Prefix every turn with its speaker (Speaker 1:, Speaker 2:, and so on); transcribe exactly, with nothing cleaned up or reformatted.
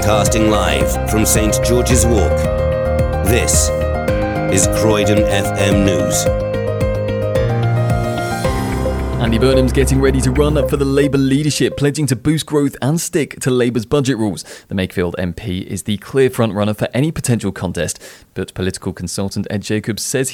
Speaker 1: Broadcasting live from Saint George's Walk. This is Croydon F M News.
Speaker 2: Andy Burnham's getting ready to run up for the Labour leadership, pledging to boost growth and stick to Labour's budget rules. The Makefield M P is the clear front-runner for any potential contest, but political consultant Ed Jacobs says